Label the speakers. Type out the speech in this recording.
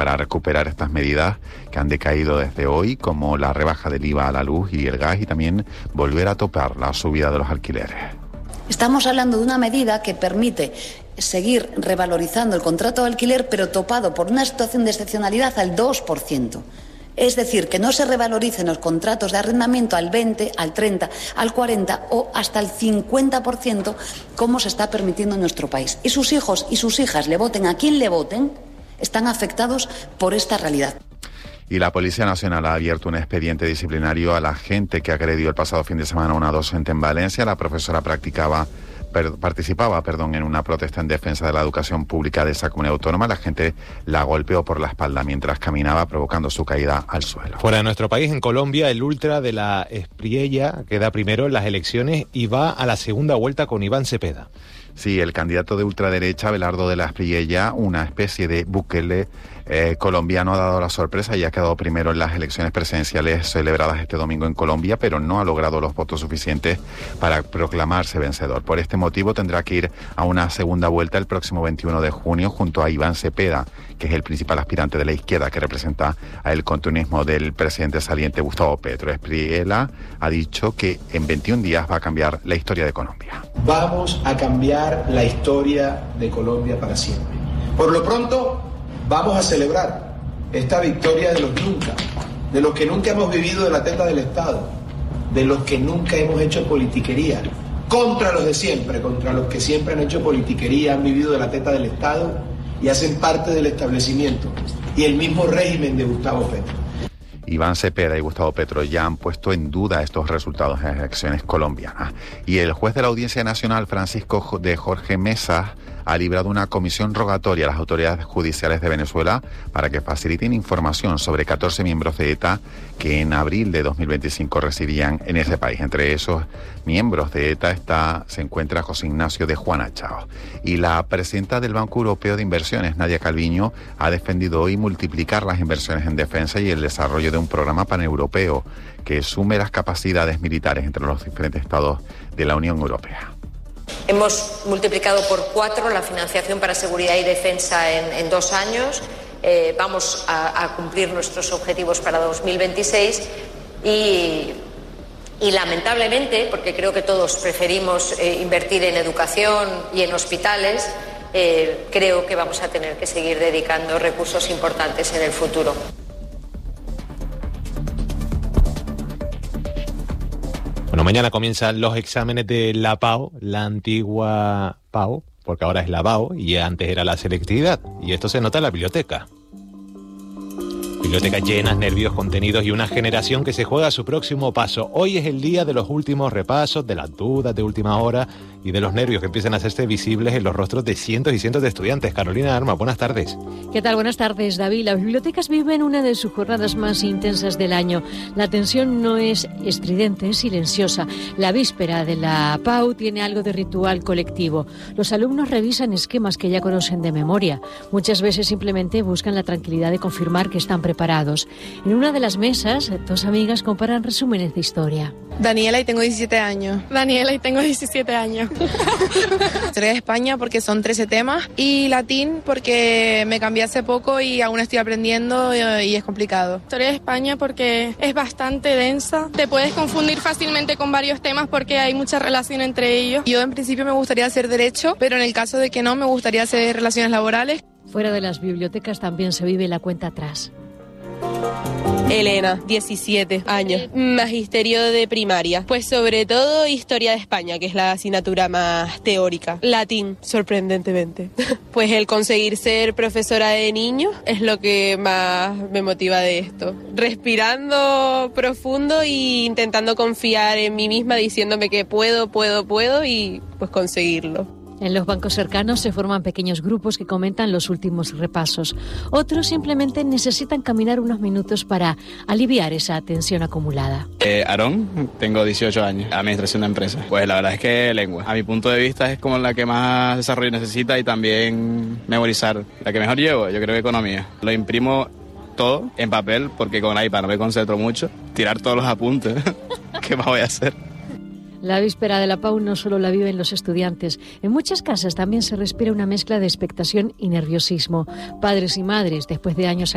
Speaker 1: para recuperar estas medidas que han decaído desde hoy, como la rebaja del IVA a la luz y el gas, y también volver a topar la subida de los alquileres.
Speaker 2: Estamos hablando de una medida que permite seguir revalorizando el contrato de alquiler, pero topado por una situación de excepcionalidad al 2%. Es decir, que no se revaloricen los contratos de arrendamiento al 20, al 30, al 40 o hasta el 50%, como se está permitiendo en nuestro país. Y sus hijos y sus hijas, le voten a quien le voten, están afectados por esta realidad.
Speaker 1: Y la Policía Nacional ha abierto un expediente disciplinario a la agente que agredió el pasado fin de semana a una docente en Valencia. La profesora participaba en una protesta en defensa de la educación pública de esa comunidad autónoma. La gente la golpeó por la espalda mientras caminaba, provocando su caída al suelo.
Speaker 3: Fuera de nuestro país, en Colombia, el ultra de la Espriella queda primero en las elecciones y va a la segunda vuelta con Iván Cepeda.
Speaker 1: Sí, el candidato de ultraderecha, Abelardo de la Espriella, una especie de Bukele colombiano, ha dado la sorpresa y ha quedado primero en las elecciones presidenciales celebradas este domingo en Colombia, pero no ha logrado los votos suficientes para proclamarse vencedor. Por este motivo tendrá que ir a una segunda vuelta el próximo 21 de junio junto a Iván Cepeda, que es el principal aspirante de la izquierda que representa al continuismo del presidente saliente Gustavo Petro. Espriella ha dicho que en 21 días va a cambiar la historia de Colombia.
Speaker 4: Vamos a cambiar la historia de Colombia para siempre. Por lo pronto, vamos a celebrar esta victoria de los que nunca hemos vivido de la teta del Estado, de los que nunca hemos hecho politiquería, contra los de siempre, contra los que siempre han hecho politiquería, han vivido de la teta del Estado y hacen parte del establecimiento y el mismo régimen de Gustavo Petro.
Speaker 1: Iván Cepeda y Gustavo Petro ya han puesto en duda estos resultados en las elecciones colombianas. Y el juez de la Audiencia Nacional, Francisco de Jorge Mesa, ha librado una comisión rogatoria a las autoridades judiciales de Venezuela para que faciliten información sobre 14 miembros de ETA que en abril de 2025 residían en ese país. Entre esos miembros de ETA se encuentra José Ignacio de Juana Chao. Y la presidenta del Banco Europeo de Inversiones, Nadia Calviño, ha defendido hoy multiplicar las inversiones en defensa y el desarrollo de un programa paneuropeo que sume las capacidades militares entre los diferentes estados de la Unión Europea.
Speaker 5: Hemos multiplicado por 4 la financiación para seguridad y defensa en 2 años. Vamos a cumplir nuestros objetivos para 2026 y lamentablemente, porque creo que todos preferimos invertir en educación y en hospitales, creo que vamos a tener que seguir dedicando recursos importantes en el futuro.
Speaker 3: Bueno, mañana comienzan los exámenes de la PAO, la antigua PAO, porque ahora es la BAO y antes era la selectividad. Y esto se nota en la biblioteca. Bibliotecas llenas, nervios contenidos y una generación que se juega a su próximo paso. Hoy es el día de los últimos repasos, de las dudas de última hora y de los nervios que empiezan a hacerse visibles en los rostros de cientos y cientos de estudiantes. Carolina Arma, buenas tardes.
Speaker 6: ¿Qué tal? Buenas tardes, David. Las bibliotecas viven una de sus jornadas más intensas del año. La tensión no es estridente, es silenciosa. La víspera de la PAU tiene algo de ritual colectivo. Los alumnos revisan esquemas que ya conocen de memoria. Muchas veces simplemente buscan la tranquilidad de confirmar que están preparados. En una de las mesas, 2 amigas comparan resúmenes de historia.
Speaker 7: Daniela y tengo 17 años.
Speaker 8: Daniela y tengo 17 años.
Speaker 7: Historia de España porque son 13 temas y latín porque me cambié hace poco y aún estoy aprendiendo y es complicado.
Speaker 8: Historia de España porque es bastante densa. Te puedes confundir fácilmente con varios temas porque hay mucha relación entre ellos.
Speaker 7: Yo en principio me gustaría hacer Derecho, pero en el caso de que no, me gustaría hacer Relaciones Laborales.
Speaker 6: Fuera de las bibliotecas también se vive la cuenta atrás.
Speaker 9: Elena, 17 años, magisterio de primaria. Pues sobre todo Historia de España, que es la asignatura más teórica. Latín, sorprendentemente. Pues el conseguir ser profesora de niños es lo que más me motiva de esto. Respirando profundo e intentando confiar en mí misma, diciéndome que puedo y pues conseguirlo.
Speaker 6: En los bancos cercanos se forman pequeños grupos que comentan los últimos repasos. Otros simplemente necesitan caminar unos minutos para aliviar esa tensión acumulada.
Speaker 10: Aarón, tengo 18 años, administración de empresas. Pues la verdad es que lengua. A mi punto de vista es como la que más desarrollo necesita y también memorizar. La que mejor llevo, yo creo que economía. Lo imprimo todo en papel porque con el iPad no me concentro mucho. Tirar todos los apuntes. ¿Qué más voy a hacer?
Speaker 6: La víspera de la PAU no solo la viven los estudiantes. En muchas casas también se respira una mezcla de expectación y nerviosismo. Padres y madres, después de años